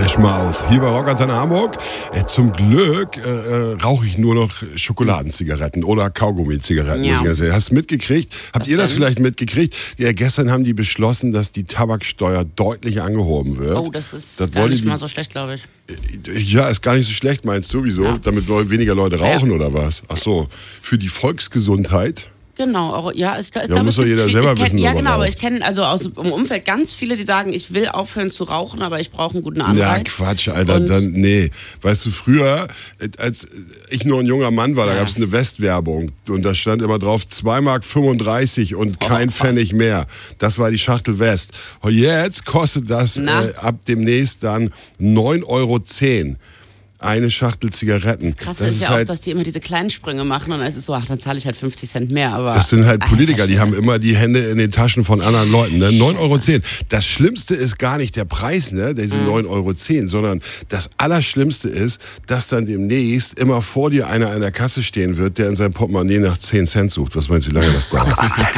frisch mal auf. Hier bei Rockantenne Hamburg. Zum Glück rauche ich nur noch Schokoladenzigaretten oder Kaugummi-Zigaretten. Ja. Hast du mitgekriegt? Habt ihr das vielleicht mitgekriegt? Ja, gestern haben die beschlossen, dass die Tabaksteuer deutlich angehoben wird. Oh, das ist gar nicht mal so schlecht, glaube ich. Ja, ist gar nicht so schlecht, meinst du? Wieso? Ja. Damit weniger Leute rauchen oder was? Ach so, für die Volksgesundheit? Genau, ja, ich glaube, muss doch jeder selber wissen. Ja, genau, aber ich kenne also aus dem Umfeld ganz viele, die sagen, ich will aufhören zu rauchen, aber ich brauche einen guten Anreiz. Ja, Quatsch, Alter, nee. Weißt du, früher, als ich noch ein junger Mann war, da gab es eine Westwerbung und da stand immer drauf 2,35 Mark und kein Pfennig mehr. Das war die Schachtel West. Und jetzt kostet das ab demnächst dann 9,10 €. Eine Schachtel Zigaretten. Das Krasse ist ja auch, dass die immer diese kleinen Sprünge machen und dann ist es so, dann zahle ich halt 50 Cent mehr. Aber das sind halt Politiker, die haben immer die Hände in den Taschen von anderen Leuten. Ne? 9,10 €. Das Schlimmste ist gar nicht der Preis, ne? Diese 9,10 €, sondern das Allerschlimmste ist, dass dann demnächst immer vor dir einer an der Kasse stehen wird, der in seinem Portemonnaie nach 10 Cent sucht. Was meinst du, wie lange das dauert?